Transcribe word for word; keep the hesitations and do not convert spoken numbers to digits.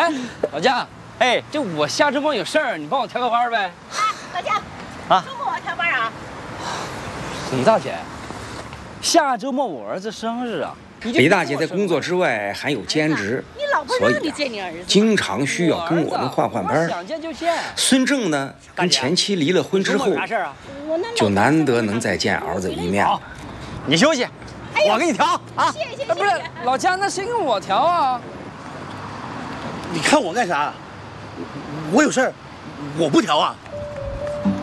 哎，老姜，哎，这我下周末有事儿，你帮我调个班呗。 啊，老姜， 啊， 周末我调班啊。 李大姐，下周末我儿子生日啊。 李大姐在工作之外还有兼职， 你老婆让你见你儿子， 经常需要跟我们换换班。 想见就见。 孙正呢，跟前妻离了婚之后，就难得能再见儿子一面。 你休息，我给你调啊。 谢谢谢谢。 不是老姜，那谁跟我调啊？ 你看我干啥？我有事儿，我不调啊。